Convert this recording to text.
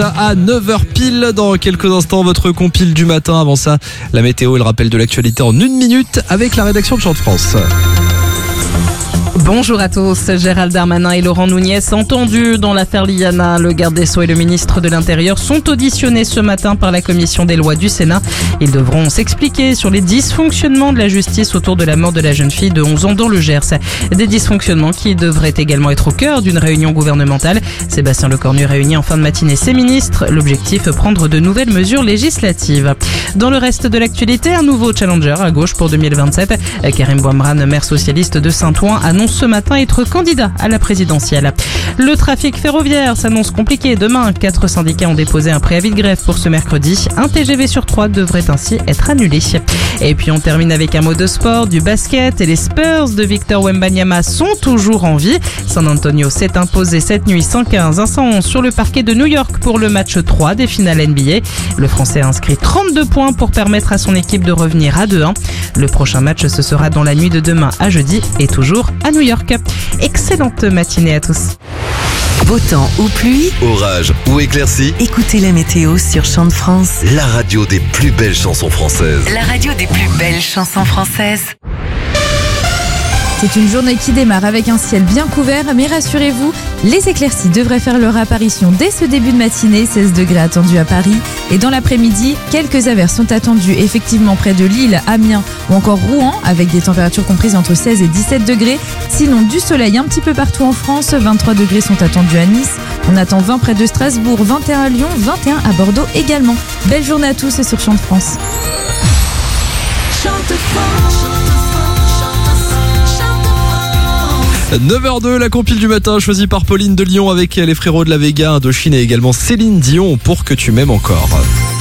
À 9h pile, dans quelques instants, votre compile du matin. Avant ça, la météo et le rappel de l'actualité en 1 minute avec la rédaction de Chant de France. Bonjour à tous. Gérald Darmanin et Laurent Nunez entendus dans l'affaire Liana. Le garde des Sceaux et le ministre de l'Intérieur sont auditionnés ce matin par la commission des lois du Sénat. Ils devront s'expliquer sur les dysfonctionnements de la justice autour de la mort de la jeune fille de 11 ans dans le Gers. Des dysfonctionnements qui devraient également être au cœur d'une réunion gouvernementale. Sébastien Lecornu réunit en fin de matinée ses ministres. L'objectif, prendre de nouvelles mesures législatives. Dans le reste de l'actualité, un nouveau challenger à gauche pour 2027. Karim Bouamrane, maire socialiste de Saint-Ouen, annonce ce matin être candidat à la présidentielle. Le trafic ferroviaire s'annonce compliqué demain. 4 syndicats ont déposé un préavis de grève pour ce mercredi. Un TGV sur 3 devrait ainsi être annulé. Et puis on termine avec un mot de sport, du basket. Et les Spurs de Victor Wembanyama sont toujours en vie. San Antonio s'est imposé cette nuit 115-111 sur le parquet de New York pour le match 3 des finales NBA. Le Français a inscrit 32 points pour permettre à son équipe de revenir à 2-1. Le prochain match, ce sera dans la nuit de demain à jeudi et toujours à New York. Excellente matinée à tous. Beau temps ou pluie, Orage ou éclaircie, écoutez la météo sur Chant de France. la radio des plus belles chansons françaises. La radio des plus belles chansons françaises. C'est une journée qui démarre avec un ciel bien couvert, mais rassurez-vous, les éclaircies devraient faire leur apparition dès ce début de matinée. 16 degrés attendus à Paris. Et dans l'après-midi, quelques averses sont attendues effectivement près de Lille, Amiens ou encore Rouen, avec des températures comprises entre 16 et 17 degrés. Sinon, du soleil un petit peu partout en France. 23 degrés sont attendus à Nice. On attend 20 près de Strasbourg, 21 à Lyon, 21 à Bordeaux également. Belle journée à tous et sur Chant de France. 9h02, la compile du matin choisie par Pauline de Lyon avec les frérots de la Vega, Indochine et également Céline Dion pour Que tu m'aimes encore.